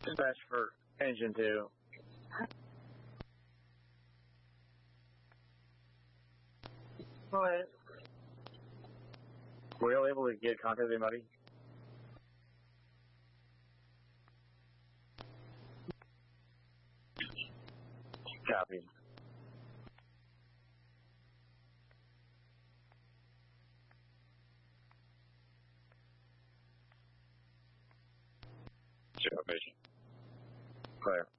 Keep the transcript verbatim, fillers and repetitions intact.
Dispatch for engine two. Go ahead. Were you able to get contact with anybody? Copy. Zero vision. Clear.